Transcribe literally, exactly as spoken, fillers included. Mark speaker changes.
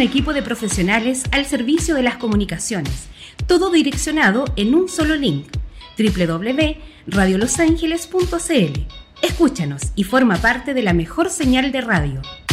Speaker 1: equipo de profesionales al servicio de las comunicaciones, todo direccionado en un solo link, doble u doble u doble u punto radio los ángeles punto c l. Escúchanos y forma parte de la mejor señal de radio.